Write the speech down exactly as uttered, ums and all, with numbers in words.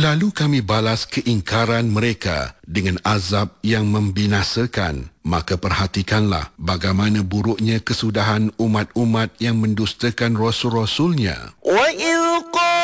Lalu kami balas keingkaran mereka dengan azab yang membinasakan. Maka perhatikanlah bagaimana buruknya kesudahan umat-umat yang mendustakan rasul-rasulnya. وَإِذْ